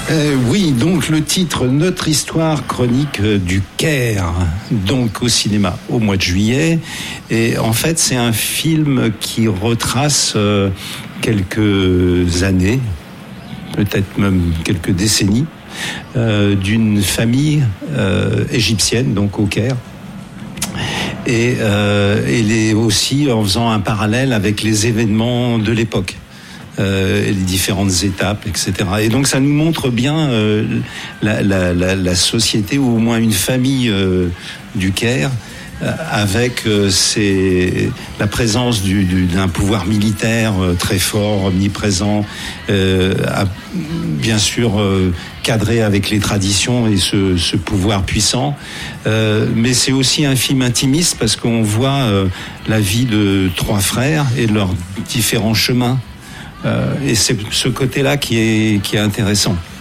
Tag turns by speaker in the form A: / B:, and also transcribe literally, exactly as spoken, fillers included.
A: Euh, oui, donc le titre, Notre histoire chronique du Caire, donc au cinéma au mois de juillet. Et en fait, c'est un film qui retrace euh, quelques années, peut-être même quelques décennies, euh, d'une famille euh, égyptienne, donc au Caire. Et euh, elle est aussi en faisant un parallèle avec les événements de l'époque. Euh, les différentes étapes, et cetera. Et donc ça nous montre bien euh, la, la, la, la société, ou au moins une famille euh, du Caire, euh, avec euh, ses, la présence du, du, d'un pouvoir militaire euh, très fort, omniprésent, euh, à, bien sûr euh, cadré avec les traditions et ce, ce pouvoir puissant. Euh, mais c'est aussi un film intimiste parce qu'on voit euh, la vie de trois frères et leurs différents chemins. Euh, et c'est ce côté-là qui est, qui est intéressant.